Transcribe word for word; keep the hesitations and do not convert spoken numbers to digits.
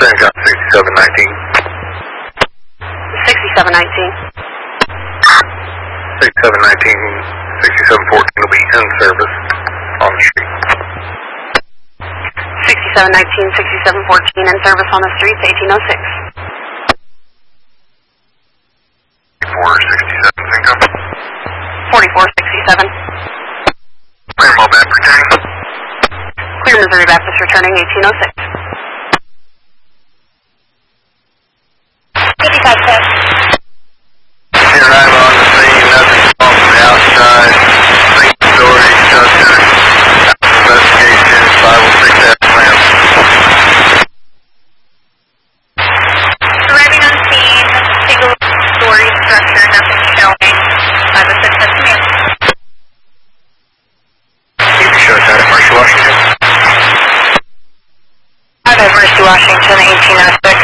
Same got sixty-seven nineteen. sixty-seven nineteen. sixty-seven nineteen, sixty-seven fourteen will be in service on the street. sixty-seven nineteen, sixty-seven fourteen in service on the streets, eighteen oh six. forty-four sixty-seven, Cinco. forty-four sixty-seven. Clear Mobile returning. Clear Missouri Baptist returning, eighteen oh six. fifty-five ten. Here and I'm on the scene, nothing wrong from the outside. Single story, suspect. Investigation, five oh six F plan. Arriving on scene, single story structure, nothing showing. five oh six F command. You can show us out at Mercy, Washington. Out at Mercy, Washington, eighteen oh six.